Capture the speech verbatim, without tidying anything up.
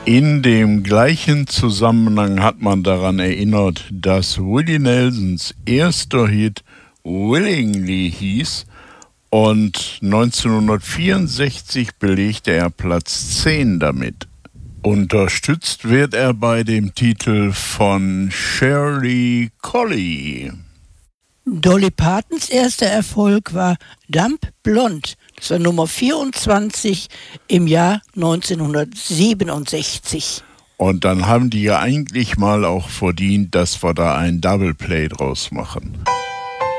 In dem gleichen Zusammenhang hat man daran erinnert, dass Willie Nelsons erster Hit Willingly hieß und neunzehnhundertvierundsechzig belegte er Platz zehn damit. Unterstützt wird er bei dem Titel von Shirley Colley. Dolly Partons erster Erfolg war Dumb Blonde. Das war Nummer vierundzwanzig im Jahr neunzehnhundertsiebenundsechzig. Und dann haben die ja eigentlich mal auch verdient, dass wir da ein Double Play draus machen.